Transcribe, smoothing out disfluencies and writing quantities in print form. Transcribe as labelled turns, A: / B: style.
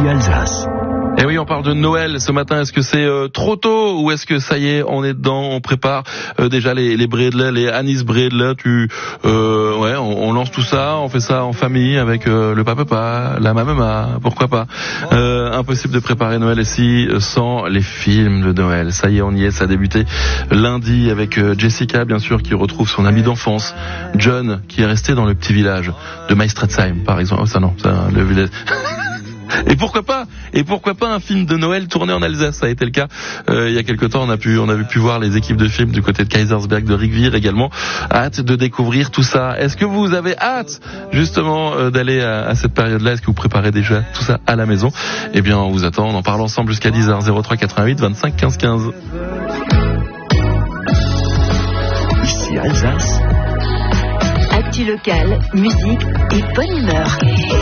A: Ici Alsace.
B: Et oui, on parle de Noël ce matin. Est-ce que c'est trop tôt ou est-ce que ça y est, on est dedans, on prépare déjà les bredela, les anis bredela. On lance tout ça, on fait ça en famille avec le papa, la maman, pourquoi pas. Impossible de préparer Noël ici sans les films de Noël. Ça y est, on y est. Ça a débuté lundi avec Jessica, bien sûr, qui retrouve son ami d'enfance, John, qui est resté dans le petit village de Meistratzheim, par exemple. Le village. Et pourquoi pas un film de Noël tourné en Alsace. Ça a été le cas il y a quelque temps. On a pu voir les équipes de films du côté de Kaisersberg, de Riquewihr également. Hâte de découvrir tout ça. Est-ce que vous avez hâte justement d'aller à cette période-là? Est-ce que vous préparez déjà tout ça à la maison? Eh bien, on vous attend. On en parle ensemble jusqu'à 10h. 03 88 25 15 15.
A: Ici Alsace.
C: Actu local, musique et bonne humeur.